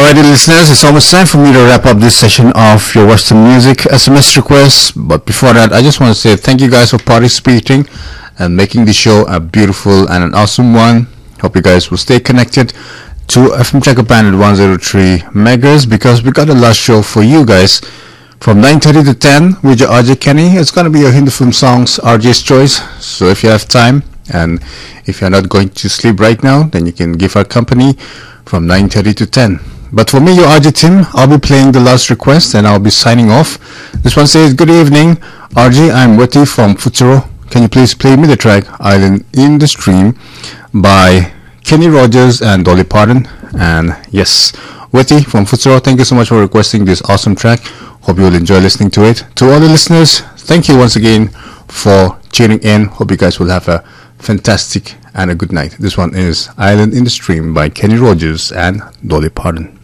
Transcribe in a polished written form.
Alrighty, listeners, it's almost time for me to wrap up this session of your Western Music SMS requests. But before that, I just want to say thank you guys for participating and making the show a beautiful and an awesome one. Hope you guys will stay connected to FM Jacopan at 103 megas, because we got a last show for you guys from 9:30 to 10 with your RJ Kenny. It's going to be your Hindu film songs, RJ's choice. So if you have time and if you're not going to sleep right now, then you can give her company from 9:30 to 10. But for me, your RJ Tim, I'll be playing the last request and I'll be signing off. This one says, good evening, RJ, I'm Weti from Futuro. Can you please play me the track Island in the Stream by Kenny Rogers and Dolly Parton? And yes, Weti from Futuro, thank you so much for requesting this awesome track. Hope you will enjoy listening to it. To all the listeners, thank you once again for tuning in. Hope you guys will have a fantastic and a good night. This one is Island in the Stream by Kenny Rogers and Dolly Parton.